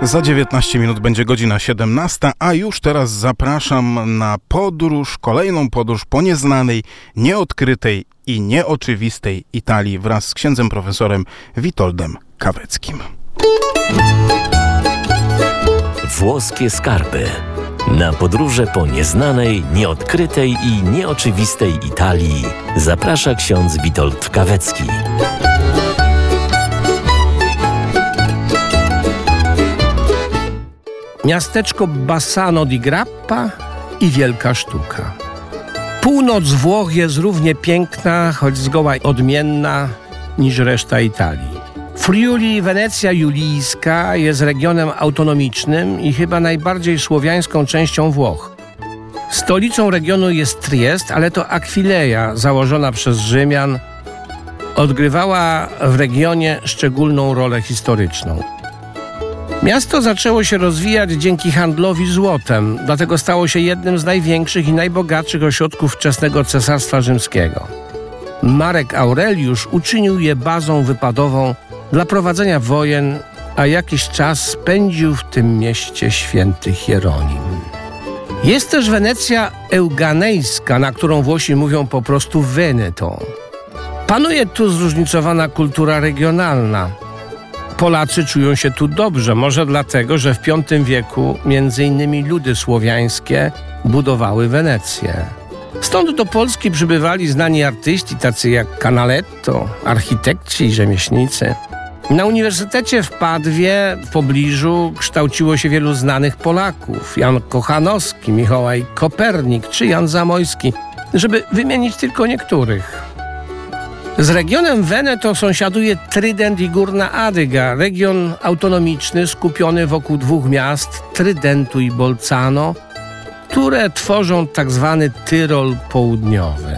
Za 19 minut będzie godzina 17, a już teraz zapraszam na podróż, kolejną podróż po nieznanej, nieodkrytej i nieoczywistej Italii wraz z księdzem profesorem Witoldem Kaweckim. Włoskie skarby. Na podróże po nieznanej, nieodkrytej i nieoczywistej Italii zaprasza ksiądz Witold Kawecki. Miasteczko Bassano di Grappa i wielka sztuka. Północ Włoch jest równie piękna, choć zgoła odmienna niż reszta Italii. Friuli Wenecja Julijska jest regionem autonomicznym i chyba najbardziej słowiańską częścią Włoch. Stolicą regionu jest Triest, ale to Akwileja, założona przez Rzymian, odgrywała w regionie szczególną rolę historyczną. Miasto zaczęło się rozwijać dzięki handlowi złotem, dlatego stało się jednym z największych i najbogatszych ośrodków wczesnego Cesarstwa Rzymskiego. Marek Aureliusz uczynił je bazą wypadową dla prowadzenia wojen, a jakiś czas spędził w tym mieście święty Hieronim. Jest też Wenecja euganejska, na którą Włosi mówią po prostu Veneto. Panuje tu zróżnicowana kultura regionalna. Polacy czują się tu dobrze, może dlatego, że w V wieku m.in. ludy słowiańskie budowały Wenecję. Stąd do Polski przybywali znani artyści, tacy jak Canaletto, architekci i rzemieślnicy. Na Uniwersytecie w Padwie w pobliżu kształciło się wielu znanych Polaków. Jan Kochanowski, Mikołaj Kopernik czy Jan Zamojski, żeby wymienić tylko niektórych. Z regionem Veneto sąsiaduje Trydent i Górna Adyga, region autonomiczny skupiony wokół dwóch miast, Trydentu i Bolzano, które tworzą tzw. Tyrol Południowy.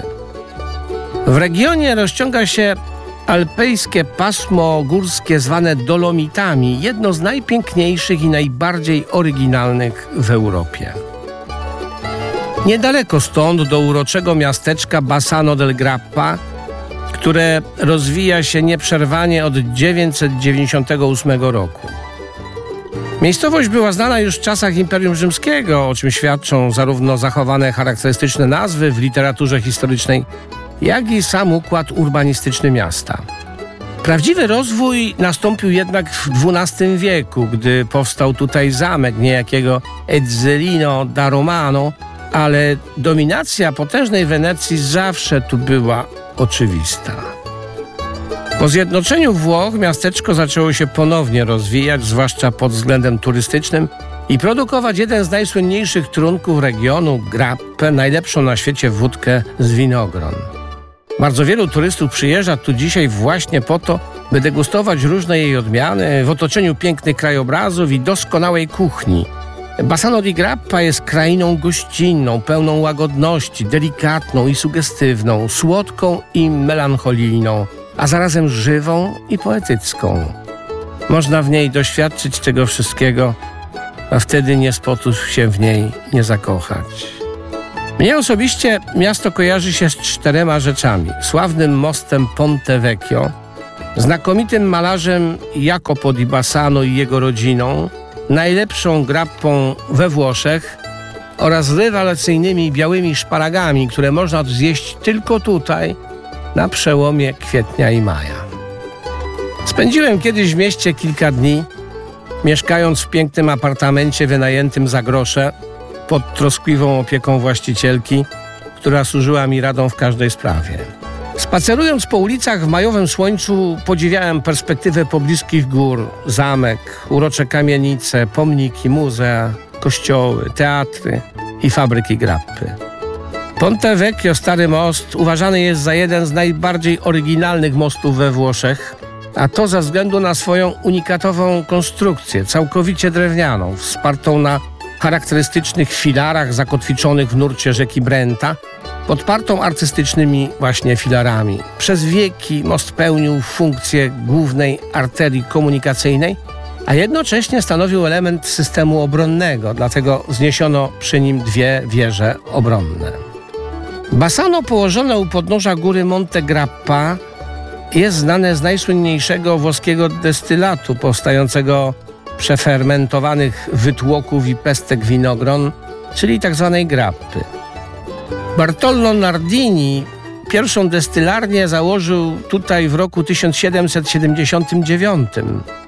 W regionie rozciąga się alpejskie pasmo górskie zwane Dolomitami, jedno z najpiękniejszych i najbardziej oryginalnych w Europie. Niedaleko stąd do uroczego miasteczka Bassano del Grappa, które rozwija się nieprzerwanie od 998 roku. Miejscowość była znana już w czasach Imperium Rzymskiego, o czym świadczą zarówno zachowane charakterystyczne nazwy w literaturze historycznej, jak i sam układ urbanistyczny miasta. Prawdziwy rozwój nastąpił jednak w XII wieku, gdy powstał tutaj zamek niejakiego Ezzelino da Romano, ale dominacja potężnej Wenecji zawsze tu była oczywista. Po zjednoczeniu Włoch miasteczko zaczęło się ponownie rozwijać, zwłaszcza pod względem turystycznym, i produkować jeden z najsłynniejszych trunków regionu, grappę, najlepszą na świecie wódkę z winogron. Bardzo wielu turystów przyjeżdża tu dzisiaj właśnie po to, by degustować różne jej odmiany w otoczeniu pięknych krajobrazów i doskonałej kuchni. Bassano di Grappa jest krainą gościnną, pełną łagodności, delikatną i sugestywną, słodką i melancholijną, a zarazem żywą i poetycką. Można w niej doświadczyć tego wszystkiego, a wtedy nie sposób się w niej nie zakochać. Mnie osobiście miasto kojarzy się z 4 rzeczami. Sławnym mostem Ponte Vecchio, znakomitym malarzem Jacopo di Bassano i jego rodziną, najlepszą grappą we Włoszech oraz rewelacyjnymi białymi szparagami, które można zjeść tylko tutaj, na przełomie kwietnia i maja. Spędziłem kiedyś w mieście kilka dni, mieszkając w pięknym apartamencie wynajętym za grosze, pod troskliwą opieką właścicielki, która służyła mi radą w każdej sprawie. Spacerując po ulicach w majowym słońcu, podziwiałem perspektywę pobliskich gór, zamek, urocze kamienice, pomniki, muzea, kościoły, teatry i fabryki grappy. Ponte Vecchio, stary most, uważany jest za jeden z najbardziej oryginalnych mostów we Włoszech, a to ze względu na swoją unikatową konstrukcję, całkowicie drewnianą, wspartą na charakterystycznych filarach zakotwiczonych w nurcie rzeki Brenta, podpartą artystycznymi właśnie filarami. Przez wieki most pełnił funkcję głównej arterii komunikacyjnej, a jednocześnie stanowił element systemu obronnego, dlatego zniesiono przy nim 2 wieże obronne. Bassano, położone u podnóża góry Monte Grappa, jest znane z najsłynniejszego włoskiego destylatu powstającego przefermentowanych wytłoków i pestek winogron, czyli tzw. grappy. Bartollo Nardini pierwszą destylarnię założył tutaj w roku 1779.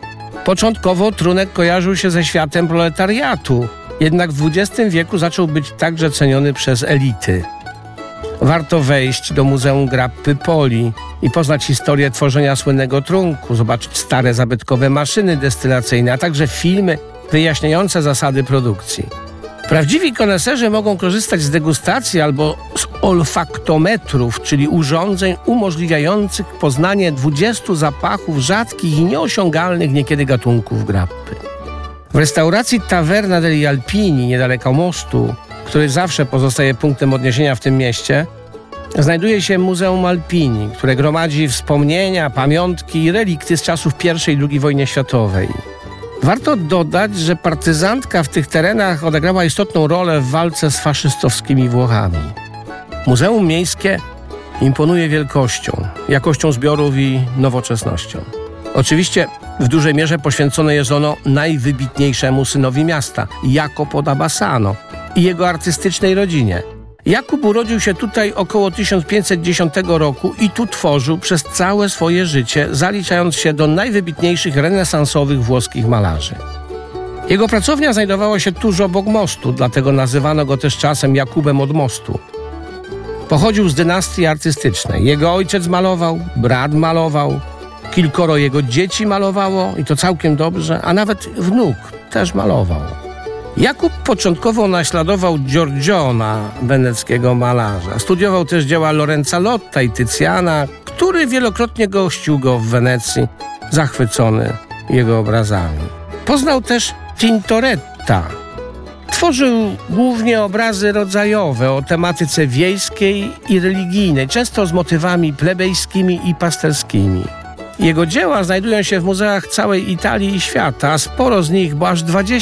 Początkowo trunek kojarzył się ze światem proletariatu, jednak w XX wieku zaczął być także ceniony przez elity. Warto wejść do Muzeum Grappy Poli i poznać historię tworzenia słynnego trunku, zobaczyć stare zabytkowe maszyny destylacyjne, a także filmy wyjaśniające zasady produkcji. Prawdziwi koneserzy mogą korzystać z degustacji albo z olfaktometrów, czyli urządzeń umożliwiających poznanie 20 zapachów rzadkich i nieosiągalnych niekiedy gatunków grappy. W restauracji Taverna degli Alpini, niedaleko mostu, który zawsze pozostaje punktem odniesienia w tym mieście, znajduje się Muzeum Alpini, które gromadzi wspomnienia, pamiątki i relikty z czasów I i II wojny światowej. Warto dodać, że partyzantka w tych terenach odegrała istotną rolę w walce z faszystowskimi Włochami. Muzeum Miejskie imponuje wielkością, jakością zbiorów i nowoczesnością. Oczywiście w dużej mierze poświęcone jest ono najwybitniejszemu synowi miasta, Jacopo da Bassano, i jego artystycznej rodzinie. Jakub urodził się tutaj około 1510 roku i tu tworzył przez całe swoje życie, zaliczając się do najwybitniejszych renesansowych włoskich malarzy. Jego pracownia znajdowała się tuż obok mostu, dlatego nazywano go też czasem Jakubem od mostu. Pochodził z dynastii artystycznej. Jego ojciec malował, brat malował, kilkoro jego dzieci malowało i to całkiem dobrze, a nawet wnuk też malował. Jakub początkowo naśladował Giorgiona, weneckiego malarza. Studiował też dzieła Lorenza Lotta i Tycjana, który wielokrotnie gościł go w Wenecji, zachwycony jego obrazami. Poznał też Tintoretta. Tworzył głównie obrazy rodzajowe o tematyce wiejskiej i religijnej, często z motywami plebejskimi i pasterskimi. Jego dzieła znajdują się w muzeach całej Italii i świata, a sporo z nich, bo aż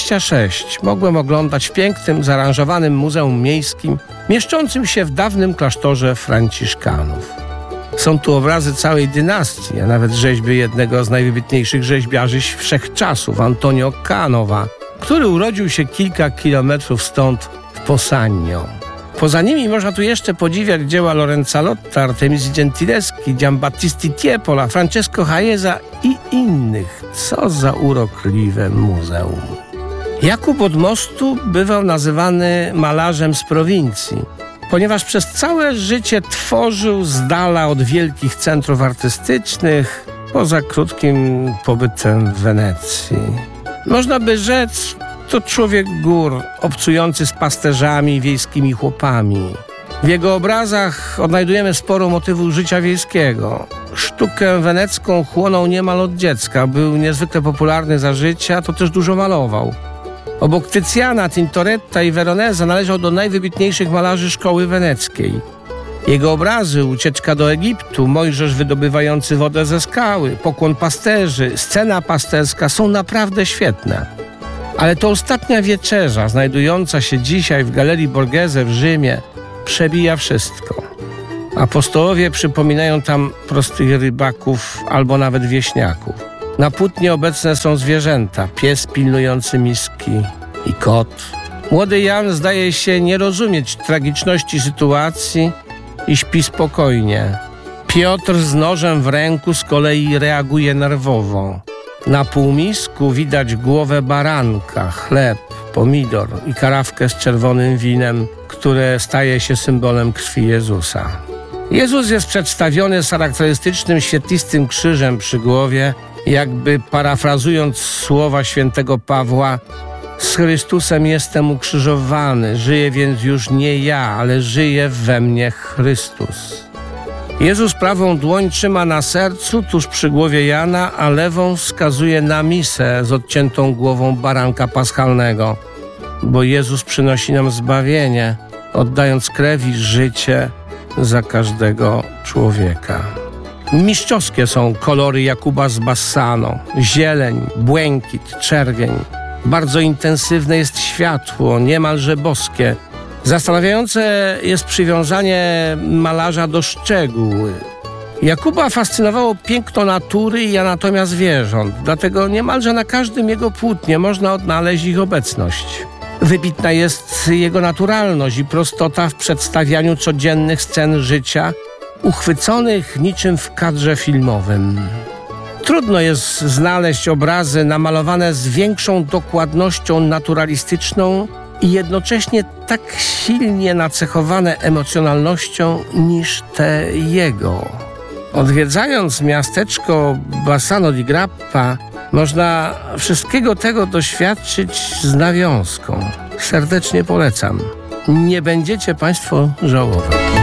26, mogłem oglądać w pięknym, zaaranżowanym Muzeum Miejskim, mieszczącym się w dawnym klasztorze franciszkanów. Są tu obrazy całej dynastii, a nawet rzeźby jednego z najwybitniejszych rzeźbiarzy wszechczasów, Antonio Canova, który urodził się kilka kilometrów stąd w Posagno. Poza nimi można tu jeszcze podziwiać dzieła Lorenza Lotta, Artemisi Gentileschi, Giambattisti Tieppola, Francesco Hayeza i innych. Co za urokliwe muzeum. Jakub od mostu bywał nazywany malarzem z prowincji, ponieważ przez całe życie tworzył z dala od wielkich centrów artystycznych, poza krótkim pobytem w Wenecji. Można by rzec, to człowiek gór, obcujący z pasterzami i wiejskimi chłopami. W jego obrazach odnajdujemy sporo motywów życia wiejskiego. Sztukę wenecką chłonął niemal od dziecka. Był niezwykle popularny za życia, to też dużo malował. Obok Tycjana, Tintoretta i Veroneza należał do najwybitniejszych malarzy szkoły weneckiej. Jego obrazy, Ucieczka do Egiptu, Mojżesz wydobywający wodę ze skały, Pokłon pasterzy, Scena pasterska są naprawdę świetne. Ale to Ostatnia wieczerza, znajdująca się dzisiaj w Galerii Borghese w Rzymie, przebija wszystko. Apostołowie przypominają tam prostych rybaków albo nawet wieśniaków. Na płótnie obecne są zwierzęta, pies pilnujący miski i kot. Młody Jan zdaje się nie rozumieć tragiczności sytuacji i śpi spokojnie. Piotr z nożem w ręku z kolei reaguje nerwowo. Na półmisku widać głowę baranka, chleb, pomidor i karafkę z czerwonym winem, które staje się symbolem krwi Jezusa. Jezus jest przedstawiony z charakterystycznym świetlistym krzyżem przy głowie, jakby parafrazując słowa świętego Pawła: z Chrystusem jestem ukrzyżowany, żyję więc już nie ja, ale żyje we mnie Chrystus. Jezus prawą dłoń trzyma na sercu, tuż przy głowie Jana, a lewą wskazuje na misę z odciętą głową baranka paschalnego, bo Jezus przynosi nam zbawienie, oddając krew i życie za każdego człowieka. Mistrzowskie są kolory Jakuba z Bassano, zieleń, błękit, czerwień. Bardzo intensywne jest światło, niemalże boskie. Zastanawiające jest przywiązanie malarza do szczegółu. Jakuba fascynowało piękno natury i anatomia zwierząt, dlatego niemalże na każdym jego płótnie można odnaleźć ich obecność. Wybitna jest jego naturalność i prostota w przedstawianiu codziennych scen życia, uchwyconych niczym w kadrze filmowym. Trudno jest znaleźć obrazy namalowane z większą dokładnością naturalistyczną i jednocześnie tak silnie nacechowane emocjonalnością niż te jego. Odwiedzając miasteczko Bassano di Grappa, można wszystkiego tego doświadczyć z nawiązką. Serdecznie polecam. Nie będziecie Państwo żałować.